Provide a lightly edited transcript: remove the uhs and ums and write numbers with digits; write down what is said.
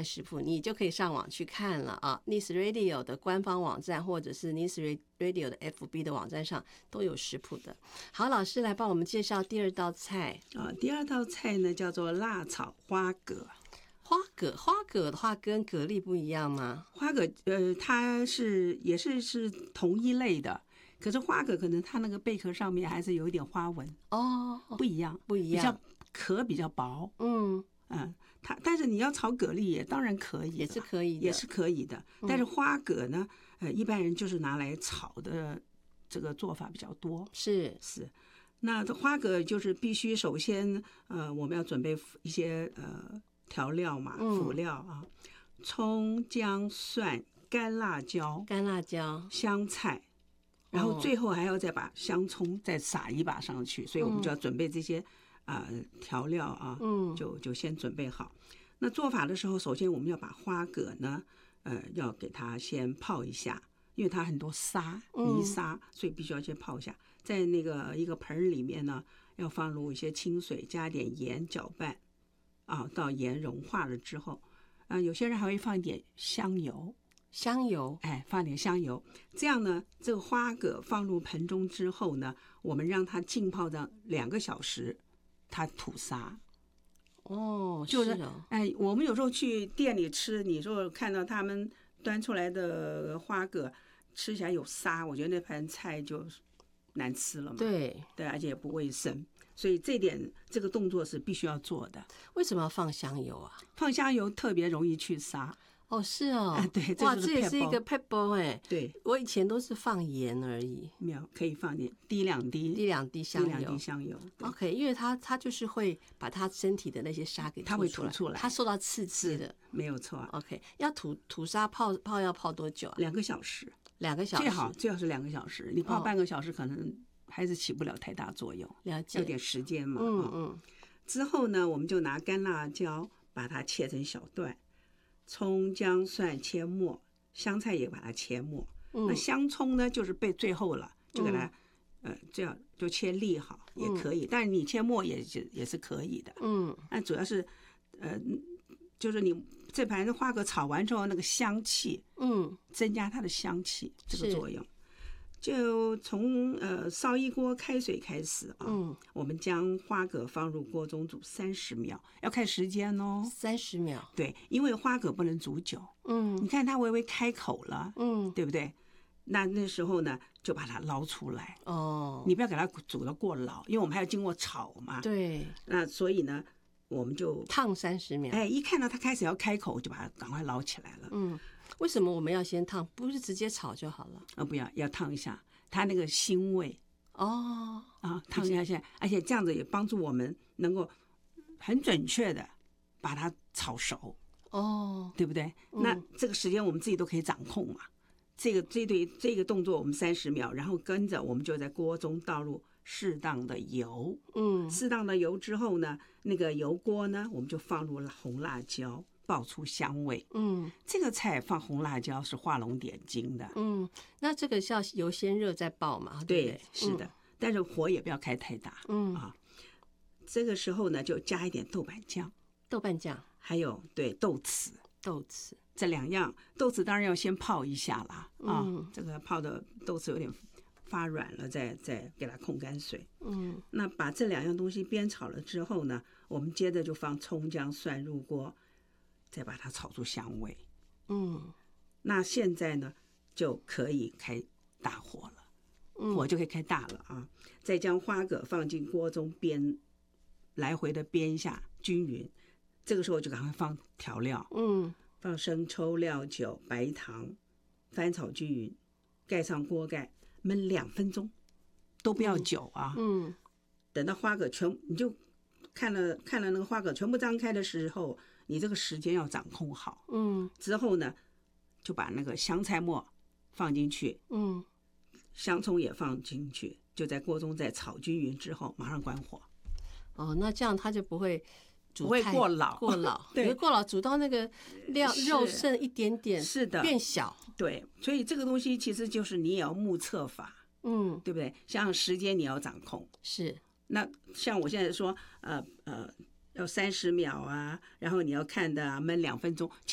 食谱，你就可以上网去看了啊。Nice Radio 的官方网站或者是 Nice Radio 的 FB 的网站上都有食谱的。好，老师来帮我们介绍第二道菜啊。第二道菜呢叫做辣炒花蛤。 花蛤的话跟蛤蜊不一样吗？ 花蛤它也是同一类的，可是花蛤可能它那个贝壳上面还是有一点花纹哦， 不一样，壳比较薄。但是你要炒蛤蜊也当然可以， 也是可以的， 也是可以的。但是花蛤呢，一般人就是拿来炒的，这个做法比较多。 是。 那花蛤就是必须首先我们要准备一些调料嘛，辅料啊，葱、姜、蒜、干辣椒、香菜，然后最后还要再把香葱再撒一把上去，所以我们就要准备这些调料啊，就先准备好。那做法的时候，首先我们要把花蛤呢，要给它先泡一下，因为它很多泥沙，所以必须要先泡一下。在那个一个盆里面呢，要放入一些清水，加点盐搅拌啊，到盐融化了之后，有些人还会放一点香油，放点香油。这样呢，这个花蛤放入盆中之后呢，我们让它浸泡上2个小时，它吐沙。就是我们有时候去店里吃，你说看到他们端出来的花蛤吃起来有沙，我觉得那盘菜就难吃了嘛。对，而且也不卫生。所以这个动作是必须要做的。 为什么要放香油啊？ 放香油特别容易去沙。 是哦。 对， 哇，这也是一个撇步哎。 对， 我以前都是放盐而已。 没有，可以放点滴两滴香油。 OK， 因为它就是会把它身体的那些沙给它会吐出来， 它受到刺激的， 没有错。 OK， 要吐沙泡要泡多久啊 ？2个小时。 2个小时， 最好是2个小时。你泡半个小时可能还是起不了太大作用。 了解， 有点时间嘛。之后呢，我们就拿干辣椒把它切成小段，葱、姜、蒜切末，香菜也把它切末。那香葱呢，就是最后了，就给它这样就切粒好也可以，但是你切末也是可以的。那主要是就是你这盘花蛤炒完之后那个香气，增加它的香气这个作用。就从烧一锅开水开始啊，我们将花蛤放入锅中煮30秒，要看时间哦。 30秒， 对，因为花蛤不能煮久。你看它微微开口了，对不对？那时候呢，就把它捞出来。你不要给它煮得过老，因为我们还要经过炒嘛。 对， 那所以呢，我们就烫30秒。 一看到它开始要开口，就把它赶快捞起来了。 为什么我们要先烫？不是直接炒就好了？ 不要烫一下，它那个腥味。烫一下，而且这样子也帮助我们能够很准确的把它炒熟。对不对？那这个时间我们自己都可以掌控嘛。这个动作我们30秒，然后跟着我们就在锅中倒入适当的油。适当的油之后呢，那个油锅呢，我们就放入了红辣椒，爆出香味。这个菜放红辣椒是画龙点睛的。 那这个是要油先热再爆嘛？ 对，是的，但是火也不要开太大。这个时候呢，就加一点豆瓣酱，还有豆豉这2样。豆豉当然要先泡一下啦。这个泡的豆豉有点发软了，再给它控干水。那把这2样东西煸炒了之后呢，我们接着就放葱姜蒜入锅，再把它炒出香味。那现在呢就可以开大火了，火就可以开大了啊。再将花蛤放进锅中煸，来回的煸一下均匀。这个时候就赶快放调料，放生抽、料酒、白糖，翻炒均匀，盖上锅盖，焖2分钟，都不要久啊。等到花蛤你就看了那个花蛤全部张开的时候，你这个时间要掌控好。之后呢，就把那个香菜末放进去，香葱也放进去，就在锅中再炒均匀之后，马上关火。 那这样它就不会过老。 对，过老煮到那个肉剩一点点， 是的， 变小。对， 所以这个东西其实就是你也要目测法，对不对？像时间你要掌控。 是。 那像我现在说，要30秒啊，然后你要看的焖2分钟。